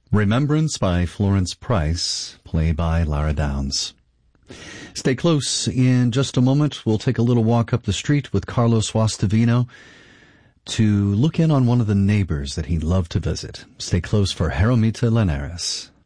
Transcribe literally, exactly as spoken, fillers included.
Remembrance by Florence Price, played by Lara Downs. Stay close. In just a moment, we'll take a little walk up the street with Carlos Wastavino to look in on one of the neighbors that he loved to visit. Stay close for Jeromita Linares.